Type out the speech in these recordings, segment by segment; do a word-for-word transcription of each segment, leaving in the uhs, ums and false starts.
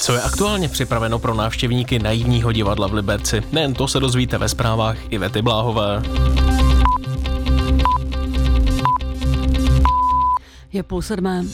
Co je aktuálně připraveno pro návštěvníky Naivního divadla v Liberci? Nejen to se dozvíte ve zprávách Ivety Bláhové. Je půl sedmé.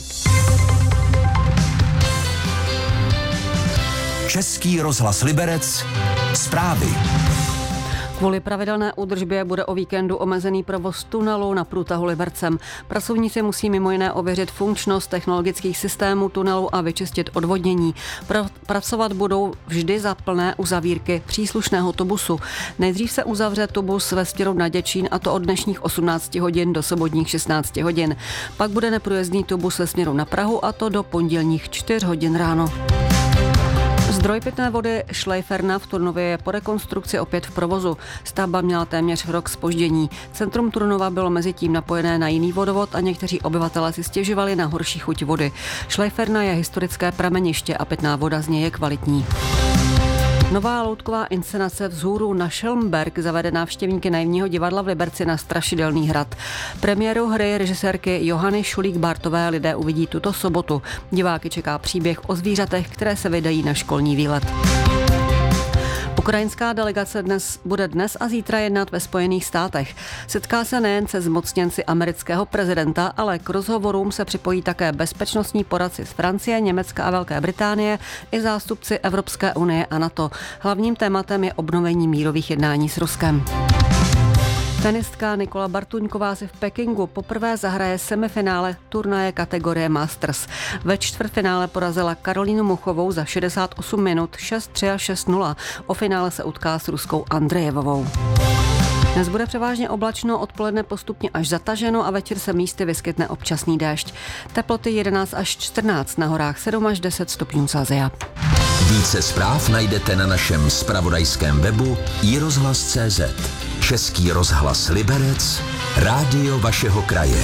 Český rozhlas Liberec. Zprávy. Kvůli pravidelné údržbě bude o víkendu omezený provoz tunelu na průtahu Libercem. Pracovníci musí mimo jiné ověřit funkčnost technologických systémů tunelu a vyčistit odvodnění. Pra- pracovat budou vždy za plné uzavírky příslušného tubusu. Nejdřív se uzavře tubus ve směru na Děčín, a to od dnešních osmnácti hodin do sobotních šestnácti hodin. Pak bude neprůjezdný tubus ve směru na Prahu, a to do pondělních čtyř hodin ráno. Zdroj pitné vody Šlejferna v Turnově je po rekonstrukci opět v provozu. Stavba měla téměř rok zpoždění. Centrum Turnova bylo mezi tím napojené na jiný vodovod a někteří obyvatelé si stěžovali na horší chuť vody. Šlejferna je historické prameniště a pitná voda z něj je kvalitní. Nová loutková inscenace Vzhůru na Šelmberk zavede návštěvníky Naivního divadla v Liberci na Strašidelný hrad. Premiéru hry režisérky Johany Šulík-Bartové lidé uvidí tuto sobotu. Diváky čeká příběh o zvířatech, které se vydají na školní výlet. Ukrajinská delegace dnes, bude dnes a zítra jednat ve Spojených státech. Setká se nejen se zmocněnci amerického prezidenta, ale k rozhovorům se připojí také bezpečnostní poradci z Francie, Německa a Velké Británie i zástupci Evropské unie a NATO. Hlavním tématem je obnovení mírových jednání s Ruskem. Tenistka Nikola Bartuňková si v Pekingu poprvé zahraje semifinále turnaje kategorie Masters. Ve čtvrtfinále porazila Karolínu Muchovou za šedesát osm minut šest tři a šest nula. O finále se utká s ruskou Andrejevovou. Dnes bude převážně oblačno, odpoledne postupně až zataženo a večer se místy vyskytne občasný déšť. Teploty jedenáct až čtrnáct, na horách sedm až deset stupňů Celsia. Více zpráv najdete na našem zpravodajském webu i rozhlas tečka cé zet. Český rozhlas Liberec, rádio vašeho kraje.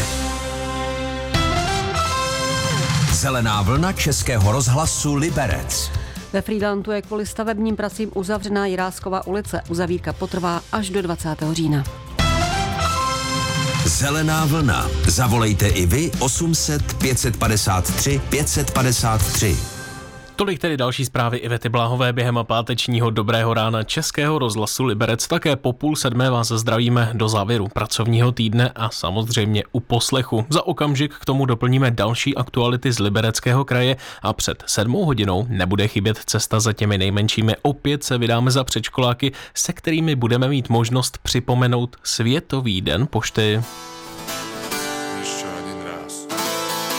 Zelená vlna Českého rozhlasu Liberec. Ve Frýdlantu je kvůli stavebním pracím uzavřená Jiráskova ulice. Uzavírka potrvá až do dvacátého října. Zelená vlna. Zavolejte i vy osm set pět set padesát tři pět set padesát tři. Tolik tedy další zprávy Ivety Bláhové během pátečního dobrého rána Českého rozhlasu Liberec. Také po půl sedmé vás zdravíme do závěru pracovního týdne a samozřejmě u poslechu. Za okamžik k tomu doplníme další aktuality z Libereckého kraje a před sedmou hodinou nebude chybět cesta za těmi nejmenšími. Opět se vydáme za předškoláky, se kterými budeme mít možnost připomenout Světový den pošty.